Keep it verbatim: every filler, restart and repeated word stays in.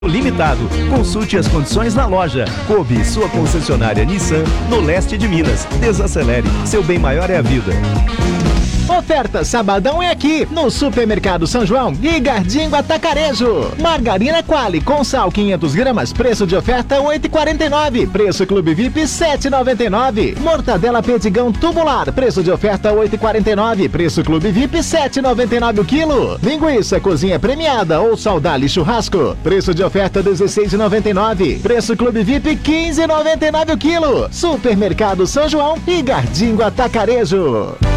Limitado. Consulte as condições na loja. Kobe, sua concessionária Nissan, no leste de Minas. Desacelere. Seu bem maior é a vida. Oferta sabadão é aqui, no Supermercado São João e Gardingo Atacarejo. Margarina Quali com sal quinhentas gramas, preço de oferta oito reais e quarenta e nove centavos. Preço Clube V I P sete reais e noventa e nove centavos. Mortadela Pedigão tubular, preço de oferta oito reais e quarenta e nove centavos. Preço Clube V I P sete reais e noventa e nove centavos o quilo. Linguiça Cozinha Premiada ou Saudade Churrasco, preço de oferta dezesseis reais e noventa e nove centavos. Preço Clube V I P quinze reais e noventa e nove centavos o quilo. Supermercado São João e Gardingo Atacarejo.